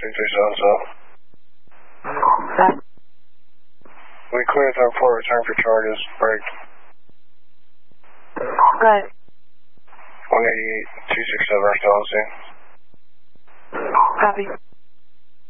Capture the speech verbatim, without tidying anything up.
two three seven seven. Okay. We cleared the report, return for charges, break. Good. one eighty-eight, two six seven are still on scene. Copy.